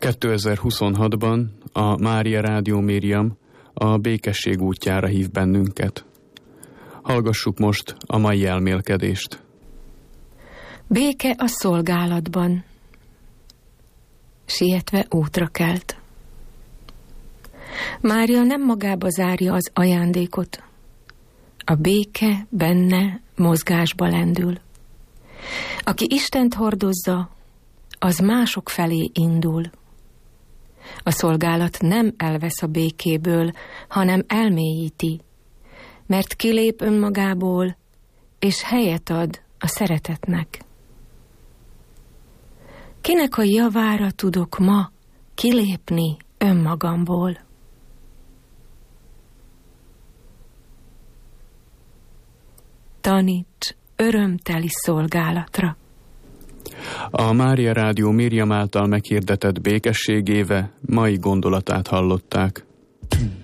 2026-ban a Mária Rádió Miriam a békesség útjára hív bennünket. Hallgassuk most a mai elmélkedést. Béke a szolgálatban. Sietve útra kelt. Mária nem magába zárja az ajándékot. A béke benne mozgásba lendül. Aki Istent hordozza, az mások felé indul. A szolgálat nem elvesz a békéből, hanem elmélyíti, mert kilép önmagából, és helyet ad a szeretetnek. Kinek a javára tudok ma kilépni önmagamból? Taníts örömteli szolgálatra. A Mária Rádió Miriam által meghirdetett békesség éve mai gondolatát hallották.